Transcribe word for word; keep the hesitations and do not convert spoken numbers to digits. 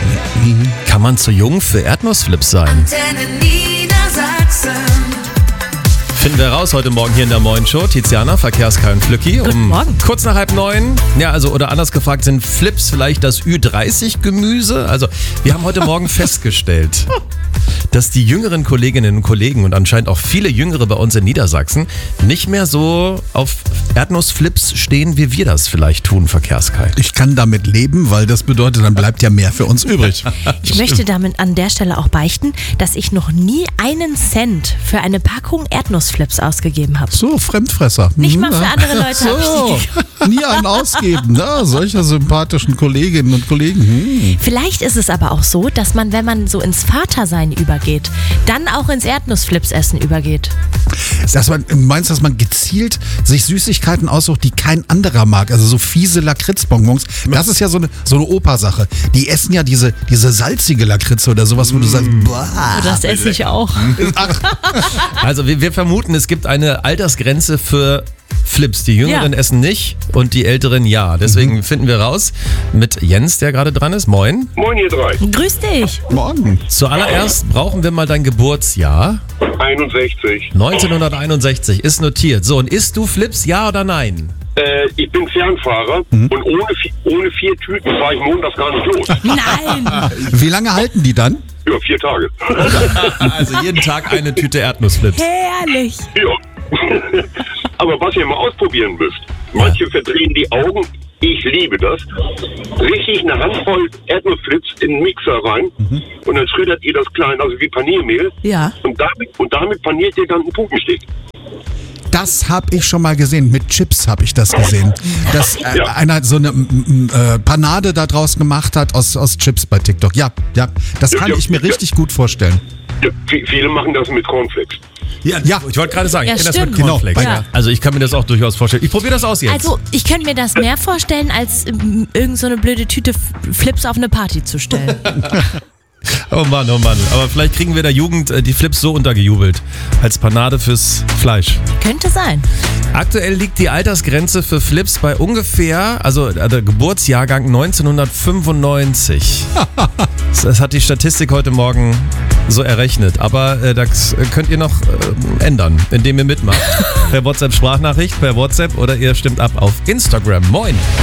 Kann man zu jung für Erdnussflips sein? Antenne Niedersachsen. Finden wir raus heute Morgen hier in der Moin Show. Tiziana, Verkehrskar und Flücki. Guten Um Morgen. kurz nach halb neun. Ja, also, oder anders gefragt, sind Flips vielleicht das Ü dreißig Gemüse? Also, wir haben heute Morgen festgestellt, dass die jüngeren Kolleginnen und Kollegen und anscheinend auch viele Jüngere bei uns in Niedersachsen nicht mehr so auf Erdnussflips stehen, wie wir das vielleicht tun, Verkehrskar. Ich kann damit leben, weil das bedeutet, dann bleibt ja mehr für uns übrig. Ich möchte damit an der Stelle auch beichten, dass ich noch nie einen Cent für eine Packung Erdnussflips ausgegeben habe. So, Fremdfresser. Nicht mal für andere Leute habe ich So, die. nie einen ausgeben. Ja, solcher sympathischen Kolleginnen und Kollegen. Hm. Vielleicht ist es aber auch so, dass man, wenn man so ins Vatersein übergeht, dann auch ins Erdnussflips-Essen übergeht. Dass man, meinst du, dass man gezielt sich Süßigkeiten aussucht, die kein anderer mag? Also so fiese Lakritzbonbons. Das ist ja so eine, so eine Opa-Sache. Die essen ja diese, diese salzige Lakritze oder sowas, wo du sagst, boah. Das esse ich auch. Also, wir, wir vermuten, es gibt eine Altersgrenze für Flips. Die Jüngeren Ja. essen nicht und die Älteren ja. Deswegen finden wir raus mit Jens, der gerade dran ist. Moin. Moin ihr drei. Grüß dich. Morgen. Zuallererst brauchen wir mal dein Geburtsjahr. einundsechzig. neunzehnhunderteinundsechzig ist notiert. So, und isst du Flips, ja oder nein? Äh, ich bin Fernfahrer und ohne, vi- ohne vier Tüten fahre ich montags gar nicht los. Nein. Wie lange halten die dann? Ja, vier Tage. Also jeden Tag eine Tüte Erdnussflips. Herrlich. Ja. Aber was ihr mal ausprobieren müsst, manche verdrehen die Augen, ich liebe das, richtig eine Handvoll Erdnussflips in den Mixer rein und dann schreddert ihr das klein, also wie Paniermehl. Ja. Und damit, und damit paniert ihr dann einen Putenstich. Das habe ich schon mal gesehen. Mit Chips habe ich das gesehen. Dass äh, Ja. einer so eine m- m- äh, Panade da draus gemacht hat aus, aus Chips bei TikTok. Ja, ja. Das Ja, kann ja, ich mir ja. richtig gut vorstellen. Ja, v- viele machen das mit Cornflakes. Ja, Ja. ich wollte gerade sagen, Ja, ich kenne das mit stimmt. Cornflakes. Genau. Ja. Also ich kann mir das auch durchaus vorstellen. Ich probiere das aus jetzt. Also, ich könnte mir das mehr vorstellen, als ähm, irgend so eine blöde Tüte F- Flips auf eine Party zu stellen. Oh Mann, oh Mann. Aber vielleicht kriegen wir der Jugend äh, die Flips so untergejubelt. Als Panade fürs Fleisch. Könnte sein. Aktuell liegt die Altersgrenze für Flips bei ungefähr, also äh, der Geburtsjahrgang neunzehnhundertfünfundneunzig. Das, das hat die Statistik heute Morgen so errechnet. Aber äh, das könnt ihr noch äh, ändern, indem ihr mitmacht. Per WhatsApp-Sprachnachricht, per WhatsApp oder ihr stimmt ab auf Instagram. Moin.